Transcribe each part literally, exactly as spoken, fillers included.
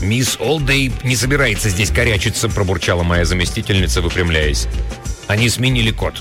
«Мисс Олдейп не собирается здесь корячиться», — пробурчала моя заместительница, выпрямляясь. «Они сменили код».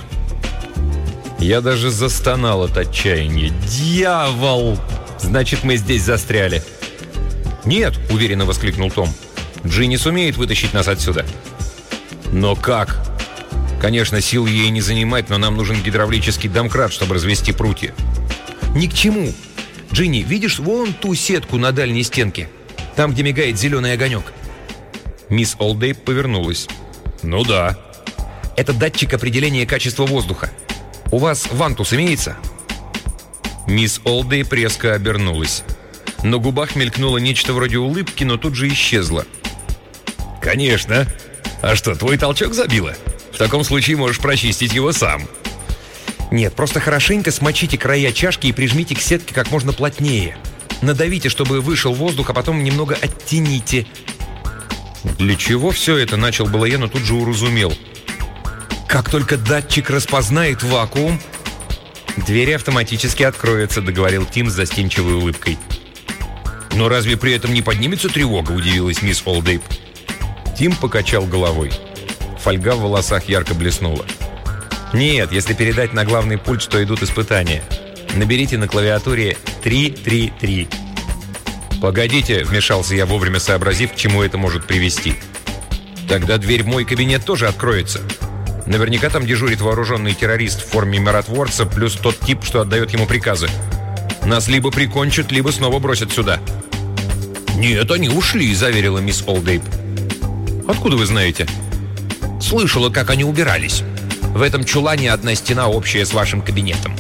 Я даже застонал от отчаяния. «Дьявол! Значит, мы здесь застряли». «Нет», — уверенно воскликнул Том. «Джинни сумеет вытащить нас отсюда». «Но как?» «Конечно, сил ей не занимать, но нам нужен гидравлический домкрат, чтобы развести прутья». «Ни к чему. Джинни, видишь вон ту сетку на дальней стенке? Там, где мигает зеленый огонек». Мисс Олдейп повернулась. «Ну да». «Это датчик определения качества воздуха. У вас вантус имеется?» Мисс Олдейп резко обернулась. На губах мелькнуло нечто вроде улыбки, но тут же исчезло. «Конечно. А что, твой толчок забило? В таком случае можешь прочистить его сам». «Нет, просто хорошенько смочите края чашки и прижмите к сетке как можно плотнее. Надавите, чтобы вышел воздух, а потом немного оттяните». «Для чего все это?» — начал было я, но тут же уразумел. «Как только датчик распознает вакуум...» «Двери автоматически откроются», — договорил Тим с застенчивой улыбкой. «Но разве при этом не поднимется тревога?» — удивилась мисс Олдейп. Тим покачал головой. Фольга в волосах ярко блеснула. «Нет, если передать на главный пульт, что идут испытания. Наберите на клавиатуре три три три». «Погодите», — вмешался я, вовремя сообразив, к чему это может привести. «Тогда дверь в мой кабинет тоже откроется. Наверняка там дежурит вооруженный террорист в форме миротворца, плюс тот тип, что отдает ему приказы. Нас либо прикончат, либо снова бросят сюда». «Нет, они ушли», — заверила мисс Олдейп. «Откуда вы знаете?» «Слышала, как они убирались. В этом чулане одна стена общая с вашим кабинетом».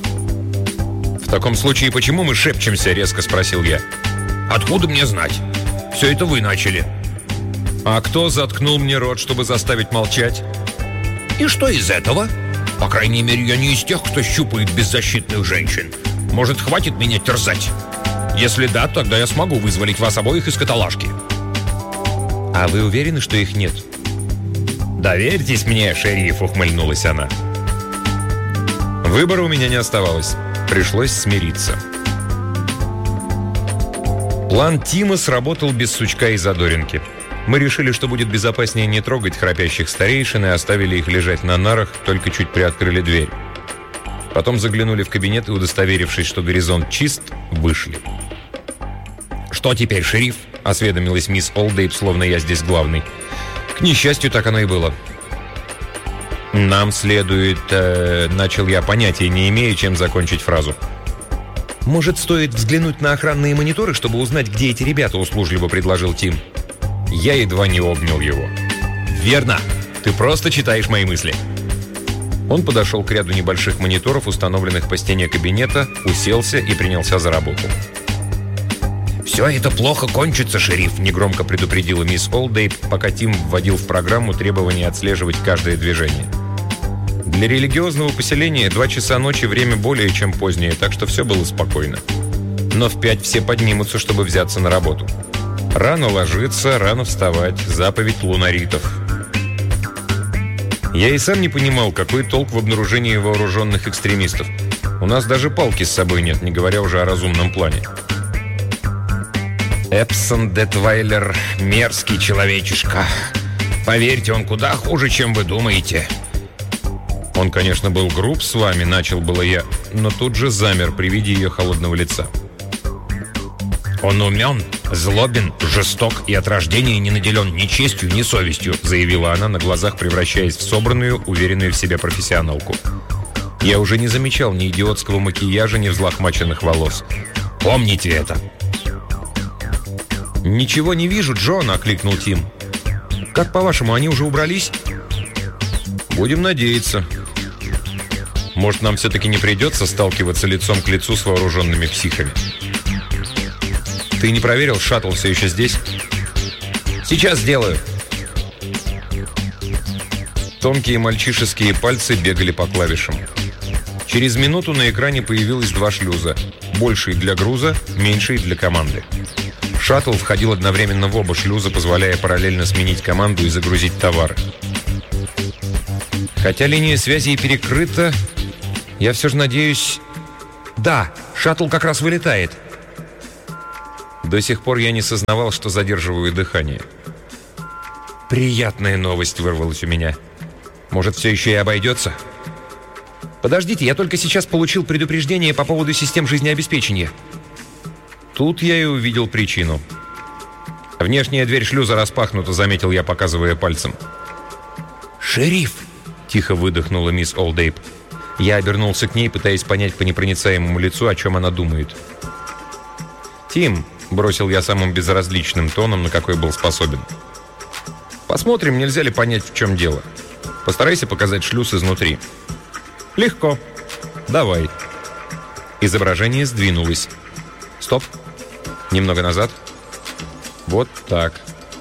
«В таком случае, почему мы шепчемся?» — резко спросил я. «Откуда мне знать? Все это вы начали». «А кто заткнул мне рот, чтобы заставить молчать?» «И что из этого? По крайней мере, я не из тех, кто щупает беззащитных женщин. Может, хватит меня терзать? Если да, тогда я смогу вызволить вас обоих из каталажки». «А вы уверены, что их нет?» «Доверьтесь мне, шериф», — ухмыльнулась она. Выбора у меня не оставалось. Пришлось смириться. План Тима сработал без сучка и задоринки. Мы решили, что будет безопаснее не трогать храпящих старейшин, и оставили их лежать на нарах, только чуть приоткрыли дверь. Потом заглянули в кабинет и, удостоверившись, что горизонт чист, вышли. «Что теперь, шериф?» — осведомилась мисс Олдейп, словно я здесь главный. К несчастью, так оно и было. «Нам следует...» э, — начал я, понятия не имея, чем закончить фразу. «Может, стоит взглянуть на охранные мониторы, чтобы узнать, где эти ребята?» — услужливо предложил Тим. Я едва не обнял его. «Верно! Ты просто читаешь мои мысли!» Он подошел к ряду небольших мониторов, установленных по стене кабинета, уселся и принялся за работу. «Все это плохо кончится, шериф», — негромко предупредила мисс Олдейп, пока Тим вводил в программу требования отслеживать каждое движение. Для религиозного поселения два часа ночи время более чем позднее, так что все было спокойно. Но в пять все поднимутся, чтобы взяться на работу. Рано ложиться, рано вставать. Заповедь лунаритов. Я и сам не понимал, какой толк в обнаружении вооруженных экстремистов. У нас даже палки с собой нет, не говоря уже о разумном плане. Эпсон Детвайлер – мерзкий человечишка. Поверьте, он куда хуже, чем вы думаете. Он, конечно, был груб с вами, начал было я, но тут же замер при виде ее холодного лица. «Он умен, злобен, жесток и от рождения не наделен ни честью, ни совестью», заявила она, на глазах превращаясь в собранную, уверенную в себе профессионалку. Я уже не замечал ни идиотского макияжа, ни взлохмаченных волос. «Помните это!» «Ничего не вижу, Джон», — окликнул Тим. «Как по-вашему, они уже убрались?» «Будем надеяться. Может, нам все-таки не придется сталкиваться лицом к лицу с вооруженными психами?» «Ты не проверил, шаттл все еще здесь?» «Сейчас сделаю». Тонкие мальчишеские пальцы бегали по клавишам. Через минуту на экране появилось два шлюза. Больший для груза, меньший для команды. Шаттл входил одновременно в оба шлюза, позволяя параллельно сменить команду и загрузить товары. Хотя линия связи и перекрыта, я все же надеюсь... Да, шаттл как раз вылетает. До сих пор я не сознавал, что задерживаю дыхание. Приятная новость вырвалась у меня. Может, все еще и обойдется? Подождите, я только сейчас получил предупреждение по поводу систем жизнеобеспечения. Тут я и увидел причину. Внешняя дверь шлюза распахнута, заметил я, показывая пальцем. «Шериф!» – тихо выдохнула мисс Олдейп. Я обернулся к ней, пытаясь понять по непроницаемому лицу, о чем она думает. «Тим!» – бросил я самым безразличным тоном, на какой был способен. «Посмотрим, нельзя ли понять, в чем дело. Постарайся показать шлюз изнутри». «Легко. Давай». Изображение сдвинулось. «Стоп. Немного назад. Вот так».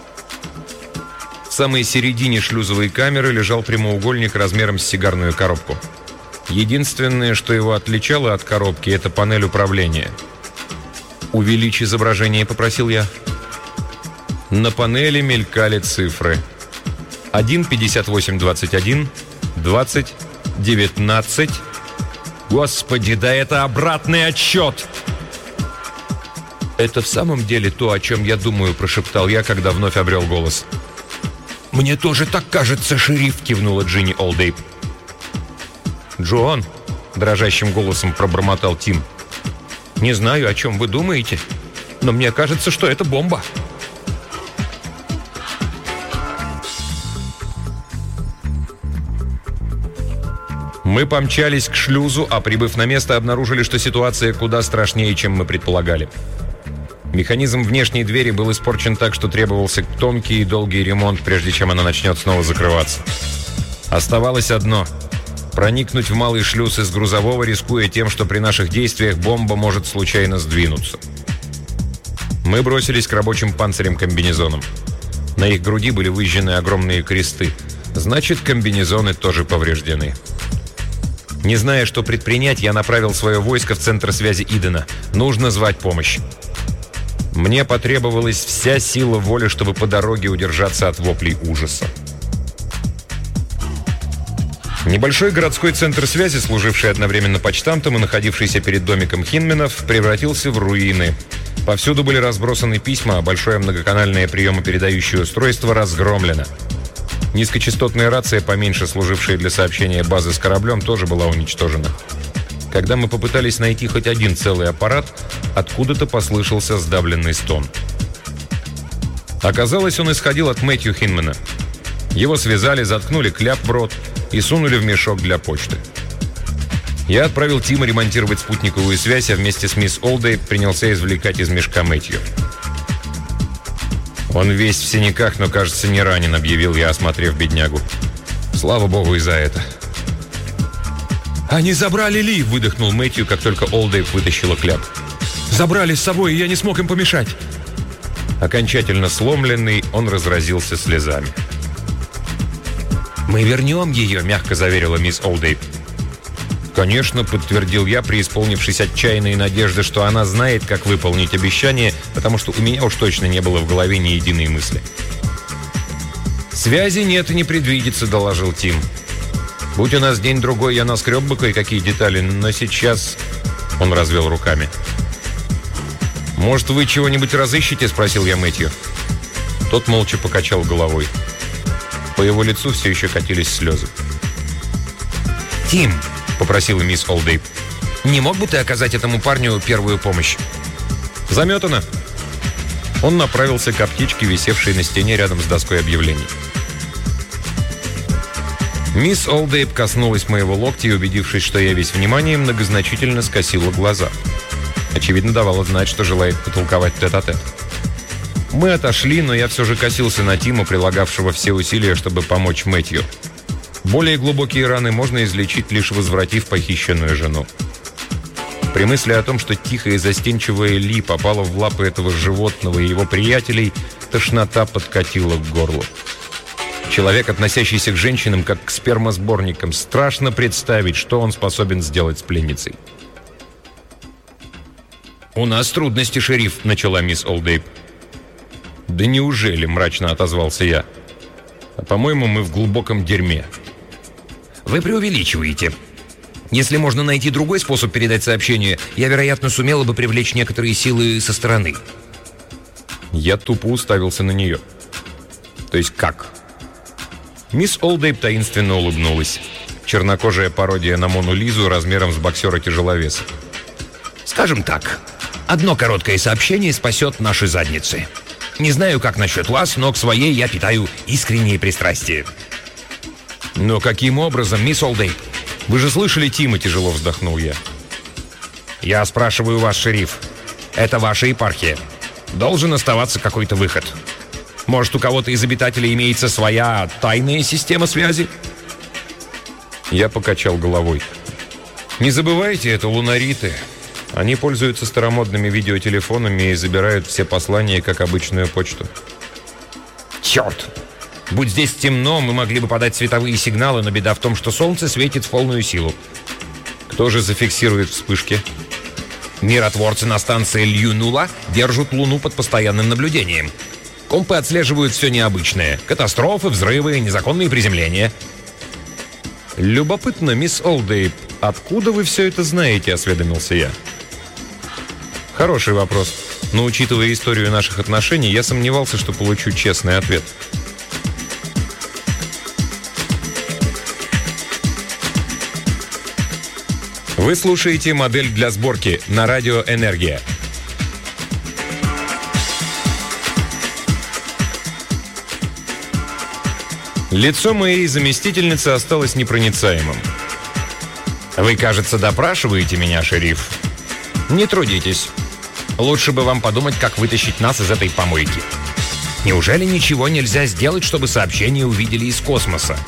В самой середине шлюзовой камеры лежал прямоугольник размером с сигарную коробку. Единственное, что его отличало от коробки, это панель управления. «Увеличь изображение», — попросил я. На панели мелькали цифры. один пятьдесят восемь двадцать один, двадцать, девятнадцать. Господи, да это обратный отсчет! «Это в самом деле то, о чем я думаю», — прошептал я, когда вновь обрел голос. «Мне тоже так кажется, шериф», — кивнула Джинни Олдейп. «Джон», — дрожащим голосом пробормотал Тим, — «не знаю, о чем вы думаете, но мне кажется, что это бомба». Мы помчались к шлюзу, а прибыв на место, обнаружили, что ситуация куда страшнее, чем мы предполагали. Механизм внешней двери был испорчен так, что требовался тонкий и долгий ремонт, прежде чем она начнет снова закрываться. Оставалось одно – проникнуть в малый шлюз из грузового, рискуя тем, что при наших действиях бомба может случайно сдвинуться. Мы бросились к рабочим панцирям-комбинезонам. На их груди были выжжены огромные кресты. Значит, комбинезоны тоже повреждены. Не зная, что предпринять, я направил свое войско в центр связи Идена. Нужно звать помощь. Мне потребовалась вся сила воли, чтобы по дороге удержаться от воплей ужаса. Небольшой городской центр связи, служивший одновременно почтамтом и находившийся перед домиком Хинменов, превратился в руины. Повсюду были разбросаны письма, а большое многоканальное приемопередающее устройство разгромлено. Низкочастотная рация, поменьше служившая для сообщения базы с кораблем, тоже была уничтожена. Когда мы попытались найти хоть один целый аппарат, откуда-то послышался сдавленный стон. Оказалось, он исходил от Мэтью Хинмена. Его связали, заткнули кляп в рот и сунули в мешок для почты. Я отправил Тима ремонтировать спутниковую связь, а вместе с мисс Олдей принялся извлекать из мешка Мэтью. «Он весь в синяках, но, кажется, не ранен», — объявил я, осмотрев беднягу. «Слава богу и за это». «Они забрали Ли!» — выдохнул Мэтью, как только Олдейв вытащила кляп. «Забрали с собой, и я не смог им помешать!» Окончательно сломленный, он разразился слезами. «Мы вернем ее», — мягко заверила мисс Олдейв. «Конечно», — подтвердил я, преисполнившись отчаянной надежды, что она знает, как выполнить обещание, потому что у меня уж точно не было в голове ни единой мысли. «Связи нет и не предвидится», — доложил Тим. «Будь у нас день-другой, я наскреб бы кое-какие детали, но сейчас...» Он развел руками. «Может, вы чего-нибудь разыщете?» — спросил я Мэтью. Тот молча покачал головой. По его лицу все еще катились слезы. «Тим», — попросила мисс Олдейп, — «не мог бы ты оказать этому парню первую помощь?» «Заметано». Он направился к аптечке, висевшей на стене рядом с доской объявлений. Мисс Олдейп коснулась моего локтя и, убедившись, что я весь внимание, многозначительно скосила глаза. Очевидно, давала знать, что желает потолковать тет-а-тет. Мы отошли, но я все же косился на Тима, прилагавшего все усилия, чтобы помочь Мэтью. Более глубокие раны можно излечить, лишь возвратив похищенную жену. При мысли о том, что тихая и застенчивая Ли попала в лапы этого животного и его приятелей, тошнота подкатила к горлу. Человек, относящийся к женщинам как к спермосборникам, страшно представить, что он способен сделать с пленницей. «У нас трудности, шериф», — начала мисс Олдейп. «Да неужели?» — мрачно отозвался я. «А по-моему, мы в глубоком дерьме». «Вы преувеличиваете. Если можно найти другой способ передать сообщение, я, вероятно, сумела бы привлечь некоторые силы со стороны». Я тупо уставился на нее. То есть как? Мисс Олдейп таинственно улыбнулась. Чернокожая пародия на Мону Лизу размером с боксера-тяжеловеса. «Скажем так, одно короткое сообщение спасет наши задницы. Не знаю, как насчет вас, но к своей я питаю искренние пристрастия». «Но каким образом, мисс Олдейп? Вы же слышали Тима?» — тяжело вздохнул я. «Я спрашиваю вас, шериф. Это ваша епархия. Должен оставаться какой-то выход. Может, у кого-то из обитателей имеется своя тайная система связи?» Я покачал головой. «Не забывайте, это лунариты. Они пользуются старомодными видеотелефонами и забирают все послания, как обычную почту». «Черт! Будь здесь темно, мы могли бы подать световые сигналы, но беда в том, что солнце светит в полную силу». «Кто же зафиксирует вспышки?» «Миротворцы на станции Лью-Нула держат Луну под постоянным наблюдением. Компы отслеживают все необычное. Катастрофы, взрывы, незаконные приземления». «Любопытно, мисс Олдейп, откуда вы все это знаете?» — осведомился я. «Хороший вопрос, но, учитывая историю наших отношений, я сомневался, что получу честный ответ». Вы слушаете «Модель для сборки» на радио «Энергия». Лицо моей заместительницы осталось непроницаемым. «Вы, кажется, допрашиваете меня, шериф. Не трудитесь. Лучше бы вам подумать, как вытащить нас из этой помойки. Неужели ничего нельзя сделать, чтобы сообщения увидели из космоса?»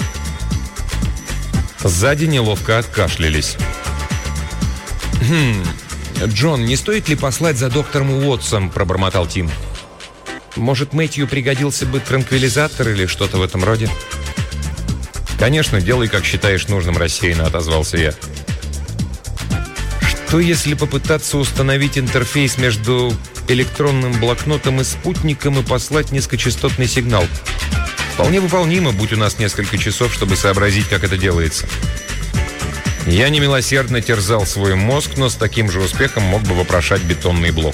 Сзади неловко откашлялись. «Хм... Джон, не стоит ли послать за доктором Уотсом?» – пробормотал Тим. «Может, Мэтью пригодился бы транквилизатор или что-то в этом роде?» «Конечно, делай, как считаешь нужным», – рассеянно отозвался я. «Что, если попытаться установить интерфейс между электронным блокнотом и спутником и послать низкочастотный сигнал? Вполне выполнимо, будь у нас несколько часов, чтобы сообразить, как это делается». Я немилосердно терзал свой мозг, но с таким же успехом мог бы вопрошать бетонный блок.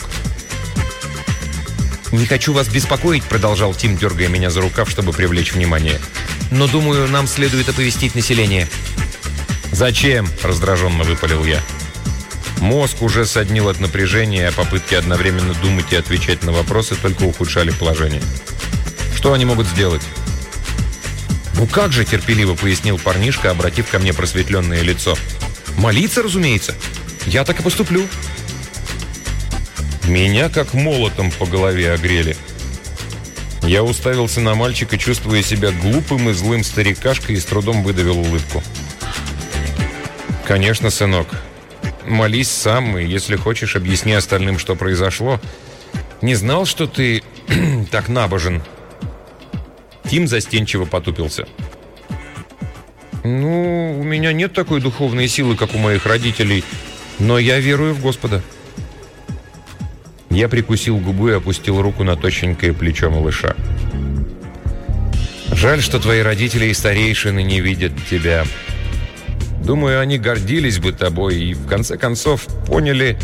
«Не хочу вас беспокоить», — продолжал Тим, дергая меня за рукав, чтобы привлечь внимание. «Но, думаю, нам следует оповестить население». «Зачем?» — раздраженно выпалил я. Мозг уже соднил от напряжения, а попытки одновременно думать и отвечать на вопросы только ухудшали положение. «Что они могут сделать?» «Ну как же», — терпеливо пояснил парнишка, обратив ко мне просветленное лицо. «Молиться, разумеется. Я так и поступлю». Меня как молотом по голове огрели. Я уставился на мальчика, чувствуя себя глупым и злым старикашкой, и с трудом выдавил улыбку. «Конечно, сынок. Молись сам, и, если хочешь, объясни остальным, что произошло. Не знал, что ты так набожен». Тим застенчиво потупился. «Ну, у меня нет такой духовной силы, как у моих родителей, но я верую в Господа». Я прикусил губу и опустил руку на тощенькое плечо малыша. «Жаль, что твои родители и старейшины не видят тебя. Думаю, они гордились бы тобой и, в конце концов, поняли...»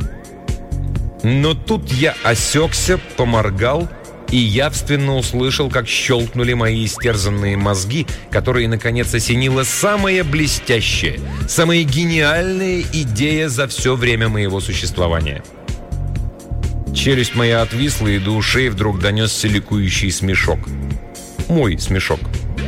Но тут я осекся, поморгал и явственно услышал, как щелкнули мои истерзанные мозги, которые, наконец, осенила самая блестящая, самая гениальная идея за все время моего существования. Челюсть моя отвисла, и до ушей вдруг донесся ликующий смешок. Мой смешок.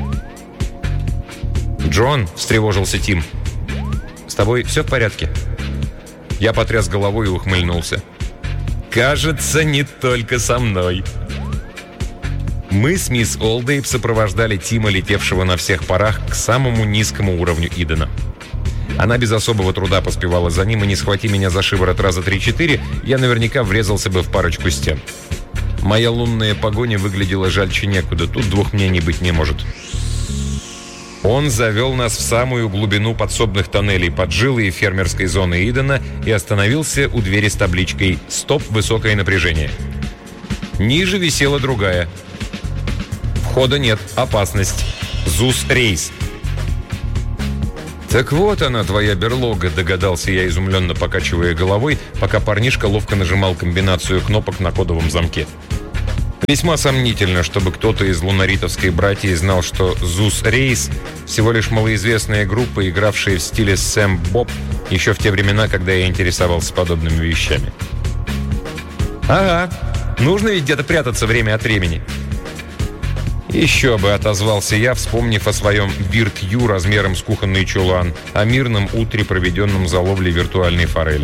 «Джон», — встревожился Тим, — «с тобой все в порядке?» Я потряс головой и ухмыльнулся. «Кажется, не только со мной». Мы с мисс Олдейп сопровождали Тима, летевшего на всех парах, к самому низкому уровню Идена. Она без особого труда поспевала за ним, и не схвати меня за шиворот раза три-четыре, я наверняка врезался бы в парочку стен. Моя лунная погоня выглядела жальче некуда, тут двух мнений быть не может. Он завел нас в самую глубину подсобных тоннелей под жилой фермерской зоны Идена и остановился у двери с табличкой «Стоп, высокое напряжение». Ниже висела другая. «Входа нет, опасность. ЗУС-рейс». «Так вот она, твоя берлога», — догадался я, изумленно покачивая головой, пока парнишка ловко нажимал комбинацию кнопок на кодовом замке. Весьма сомнительно, чтобы кто-то из лунаритовской братьи знал, что Zeus Рейс всего лишь малоизвестная группа, игравшая в стиле Сэм Боб еще в те времена, когда я интересовался подобными вещами. «Ага, нужно ведь где-то прятаться время от времени». «Еще бы», — отозвался я, вспомнив о своем бирт-ю размером с кухонный чулан, о мирном утре, проведенном за ловлей виртуальной форели.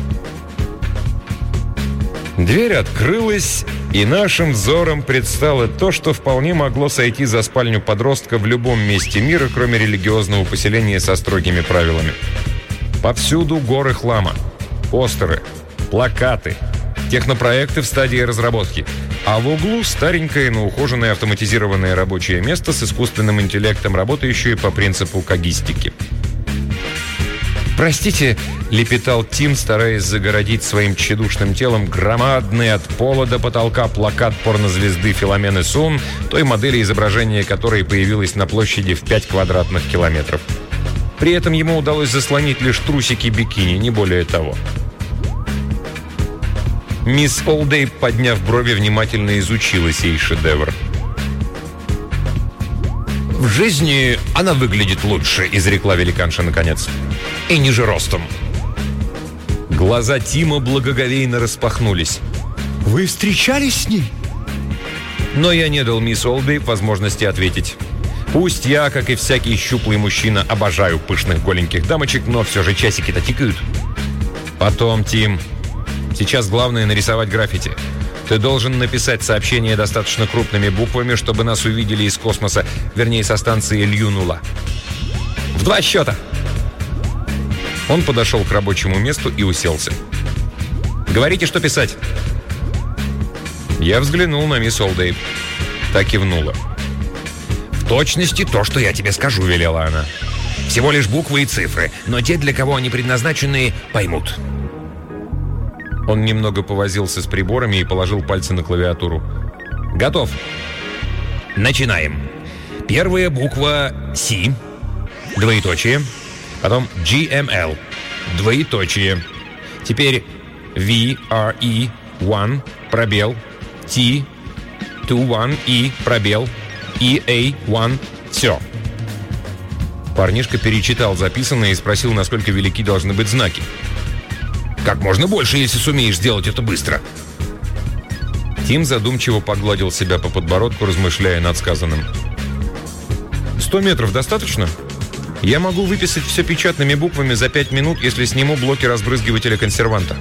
Дверь открылась, и нашим взором предстало то, что вполне могло сойти за спальню подростка в любом месте мира, кроме религиозного поселения со строгими правилами. Повсюду горы хлама, постеры, плакаты, технопроекты в стадии разработки, а в углу старенькое, но ухоженное автоматизированное рабочее место с искусственным интеллектом, работающее по принципу когистики. «Простите», — лепетал Тим, стараясь загородить своим тщедушным телом громадный от пола до потолка плакат порнозвезды Филомены Сун, той модели изображения которой появилась на площади в пять квадратных километров. При этом ему удалось заслонить лишь трусики бикини, не более того. Мисс Олдей, подняв брови, внимательно изучила сей шедевр. «В жизни она выглядит лучше», — изрекла великанша наконец. «И ниже ростом». Глаза Тима благоговейно распахнулись. «Вы встречались с ней?» Но я не дал мисс Олдей возможности ответить. Пусть я, как и всякий щуплый мужчина, обожаю пышных голеньких дамочек, но все же часики-то тикают. «Потом, Тим. Сейчас главное нарисовать граффити. Ты должен написать сообщение достаточно крупными буквами, чтобы нас увидели из космоса, вернее, со станции Льюнула. В два счета!» Он подошел к рабочему месту и уселся. «Говорите, что писать?» Я взглянул на мисс Олдей. Та кивнула. «В точности то, что я тебе скажу», — велела она. «Всего лишь буквы и цифры, но те, для кого они предназначены, поймут». Он немного повозился с приборами и положил пальцы на клавиатуру. «Готов. Начинаем. Первая буква C, двоеточие, потом джи эм эл, двоеточие. Теперь ви ар и один, пробел, T, два, один, E, пробел, и эй один, все». Парнишка перечитал записанное и спросил, насколько велики должны быть знаки. «Как можно больше, если сумеешь сделать это быстро». Тим задумчиво погладил себя по подбородку, размышляя над сказанным. «Сто метров достаточно? Я могу выписать все печатными буквами за пять минут, если сниму блоки разбрызгивателя консерванта».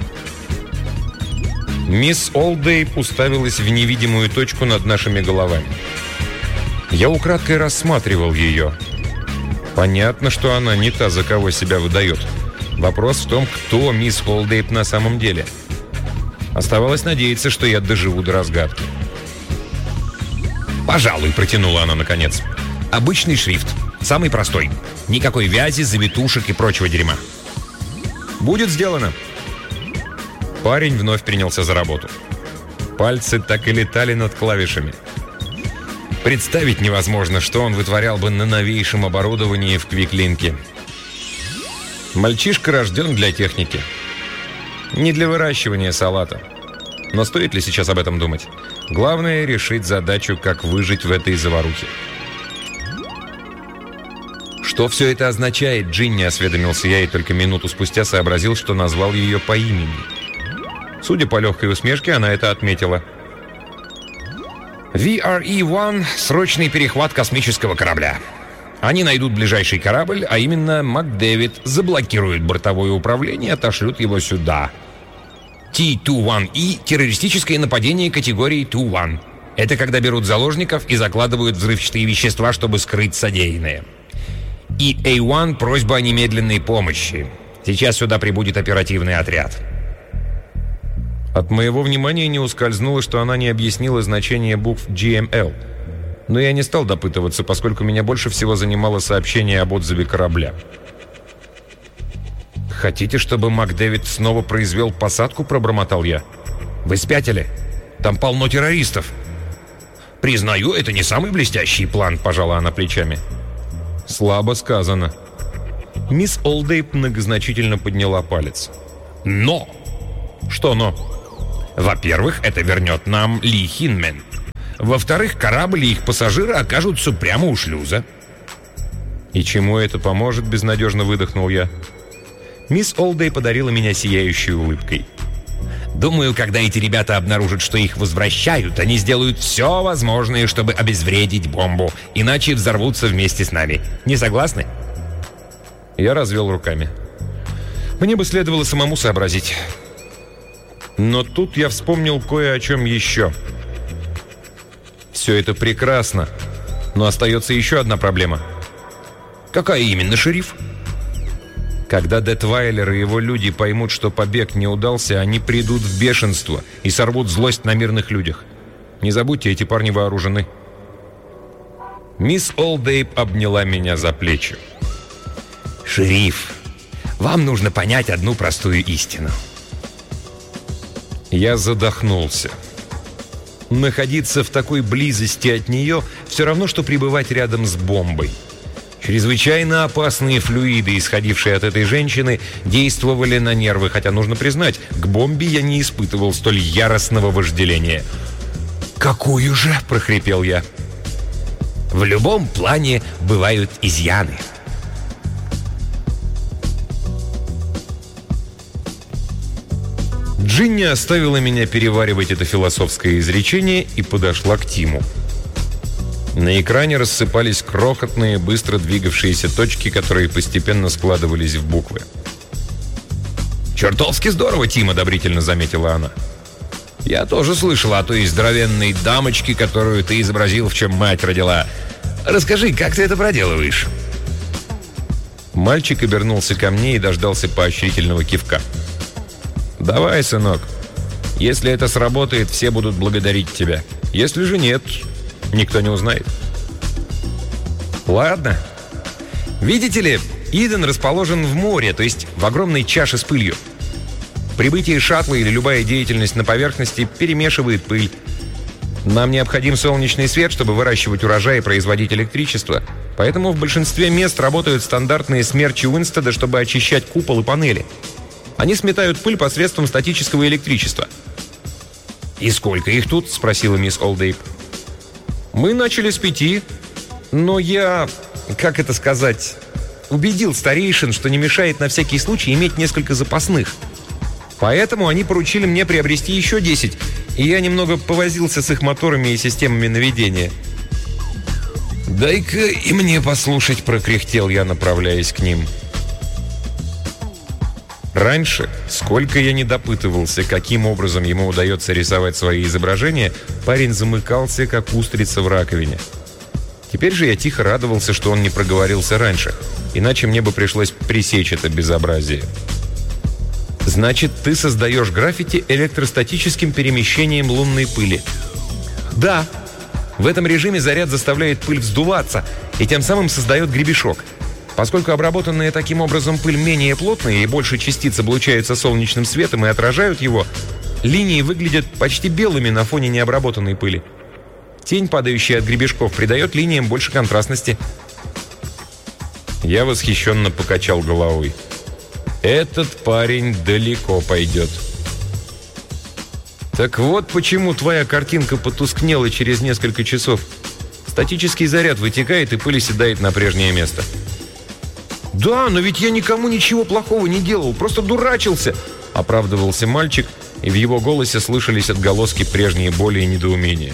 Мисс Олдей уставилась в невидимую точку над нашими головами. Я украдкой рассматривал ее. Понятно, что она не та, за кого себя выдает. Вопрос в том, кто мисс Олдейп на самом деле. Оставалось надеяться, что я доживу до разгадки. «Пожалуй», — протянула она наконец. «Обычный шрифт. Самый простой. Никакой вязи, завитушек и прочего дерьма». «Будет сделано». Парень вновь принялся за работу. Пальцы так и летали над клавишами. Представить невозможно, что он вытворял бы на новейшем оборудовании в Квиклинке. Мальчишка рожден для техники. Не для выращивания салата. Но стоит ли сейчас об этом думать? Главное — решить задачу, как выжить в этой заварухе. «Что все это означает, Джинни?» — осведомился я, и только минуту спустя сообразил, что назвал ее по имени. Судя по легкой усмешке, она это отметила. ви ар и один — срочный перехват космического корабля. Они найдут ближайший корабль, а именно МакДэвид, заблокируют бортовое управление и отошлют его сюда. Ти два один и — террористическое нападение категории два один. Это когда берут заложников и закладывают взрывчатые вещества, чтобы скрыть содеянное. И эй один — просьба о немедленной помощи. Сейчас сюда прибудет оперативный отряд. От моего внимания не ускользнуло, что она не объяснила значение букв джи эм эл. Но я не стал допытываться, поскольку меня больше всего занимало сообщение об отзыве корабля. «Хотите, чтобы МакДэвид снова произвел посадку?» – пробормотал я. «Вы спятили? Там полно террористов». «Признаю, это не самый блестящий план», – пожала она плечами. «Слабо сказано». Мисс Олдейп многозначительно подняла палец. «Но!» «Что «но»?» «Во-первых, это вернет нам Ли Хинмен. Во-вторых, корабль и их пассажиры окажутся прямо у шлюза. «И чему это поможет?» — безнадежно выдохнул я. Мисс Олдей подарила меня сияющей улыбкой. «Думаю, когда эти ребята обнаружат, что их возвращают, они сделают все возможное, чтобы обезвредить бомбу, иначе взорвутся вместе с нами. Не согласны?» Я развел руками. Мне бы следовало самому сообразить. Но тут я вспомнил кое о чем еще. Все это прекрасно, но остается еще одна проблема. «Какая именно, шериф?» Когда Детвайлер и его люди поймут, что побег не удался, они придут в бешенство и сорвут злость на мирных людях. Не забудьте, эти парни вооружены. Мисс Олдейп обняла меня за плечи. «Шериф, вам нужно понять одну простую истину». Я задохнулся. Находиться в такой близости от нее все равно, что пребывать рядом с бомбой. Чрезвычайно опасные флюиды, исходившие от этой женщины, действовали на нервы, хотя, нужно признать, к бомбе я не испытывал столь яростного вожделения. «Какую же?» – прохрипел я. «В любом плане бывают изъяны». Джинни оставила меня переваривать это философское изречение и подошла к Тиму. На экране рассыпались крохотные, быстро двигавшиеся точки, которые постепенно складывались в буквы. «Чертовски здорово, Тим!» — одобрительно заметила она. «Я тоже слышала о той здоровенной дамочке, которую ты изобразил, в чем мать родила. Расскажи, как ты это проделываешь?» Мальчик обернулся ко мне и дождался поощрительного кивка. «Давай, сынок. Если это сработает, все будут благодарить тебя. Если же нет, никто не узнает». «Ладно. Видите ли, Иден расположен в море, то есть в огромной чаше с пылью. Прибытие шаттла или любая деятельность на поверхности перемешивает пыль. Нам необходим солнечный свет, чтобы выращивать урожай и производить электричество. Поэтому в большинстве мест работают стандартные смерчи Уинстеда, чтобы очищать купол и панели. Они сметают пыль посредством статического электричества». «И сколько их тут?» — спросила мисс Олдейп. «Мы начали с пяти, но я, как это сказать, убедил старейшин, что не мешает на всякий случай иметь несколько запасных. Поэтому они поручили мне приобрести еще десять, и я немного повозился с их моторами и системами наведения». «Дай-ка и мне послушать», — прокряхтел я, направляясь к ним. Раньше, сколько я не допытывался, каким образом ему удается рисовать свои изображения, парень замыкался, как устрица в раковине. Теперь же я тихо радовался, что он не проговорился раньше, иначе мне бы пришлось пресечь это безобразие. «Значит, ты создаешь граффити электростатическим перемещением лунной пыли?» «Да. В этом режиме заряд заставляет пыль вздуваться и тем самым создает гребешок. Поскольку обработанная таким образом пыль менее плотная и больше частиц облучаются солнечным светом и отражают его, линии выглядят почти белыми на фоне необработанной пыли. Тень, падающая от гребешков, придает линиям больше контрастности». Я восхищенно покачал головой. «Этот парень далеко пойдет». «Так вот почему твоя картинка потускнела через несколько часов. Статический заряд вытекает, и пыль оседает на прежнее место». «Да, но ведь я никому ничего плохого не делал, просто дурачился», — оправдывался мальчик, и в его голосе слышались отголоски прежней боли и недоумения.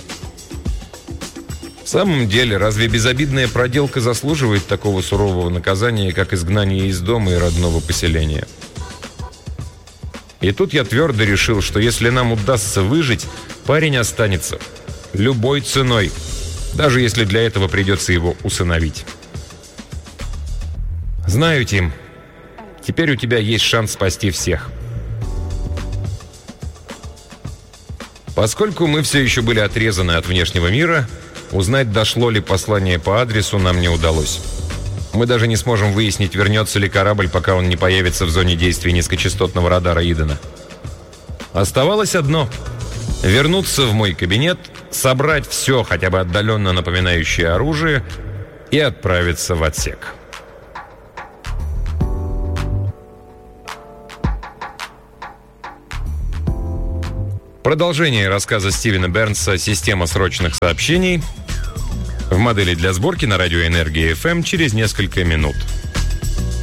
В самом деле, разве безобидная проделка заслуживает такого сурового наказания, как изгнание из дома и родного поселения? И тут я твердо решил, что если нам удастся выжить, парень останется. Любой ценой, даже если для этого придется его усыновить. «Знаю, Тим, теперь у тебя есть шанс спасти всех». Поскольку мы все еще были отрезаны от внешнего мира, узнать, дошло ли послание по адресу, нам не удалось. Мы даже не сможем выяснить, вернется ли корабль, пока он не появится в зоне действия низкочастотного радара Идена. Оставалось одно — вернуться в мой кабинет, собрать все, хотя бы отдаленно напоминающее оружие, и отправиться в отсек. Продолжение рассказа Стивена Бернса «Система срочных сообщений» в модели для сборки на радио Энергия эф эм через несколько минут.